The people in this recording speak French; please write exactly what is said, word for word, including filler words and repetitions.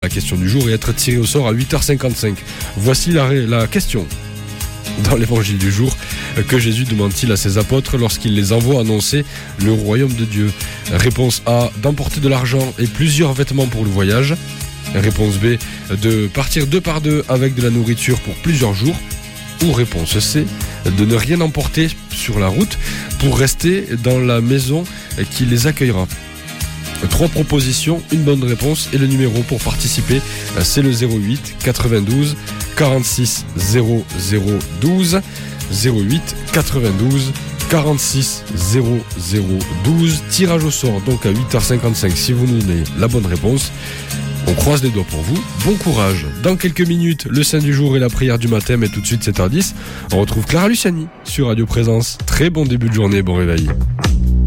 la question du jour et être tiré au sort à huit heures cinquante-cinq. Voici la, ré- la question. Dans l'évangile du jour, que Jésus demande-t-il à ses apôtres lorsqu'il les envoie annoncer le royaume de Dieu? Réponse A, d'emporter de l'argent et plusieurs vêtements pour le voyage. Réponse B, de partir deux par deux avec de la nourriture pour plusieurs jours. Ou réponse C, de ne rien emporter sur la route pour rester dans la maison qui les accueillera. Trois propositions, une bonne réponse et le numéro pour participer, c'est le zéro huit quatre-vingt-douze quarante-six zéro zéro douze, zéro huit quatre-vingt-douze quarante-six zéro zéro douze. Tirage au sort donc à huit heures cinquante-cinq si vous nous donnez la bonne réponse. On croise les doigts pour vous, bon courage. Dans quelques minutes, le Saint du jour et la prière du matin, mais tout de suite sept heures dix, on retrouve Clara Luciani sur Radio Présence. Très bon début de journée, bon réveil.